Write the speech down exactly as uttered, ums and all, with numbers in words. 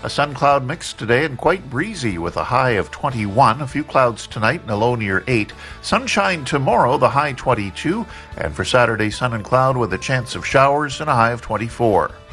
A sun-cloud mix today and quite breezy with a high of twenty-one. A few clouds tonight and a low near eight. Sunshine tomorrow, the high twenty-two. And for Saturday, sun and cloud with a chance of showers and a high of twenty-four.